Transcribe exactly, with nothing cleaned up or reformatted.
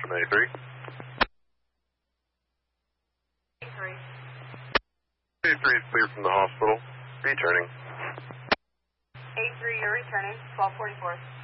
from A three. A three. A three is clear from the hospital. Returning. A three, you're returning. twelve forty-four.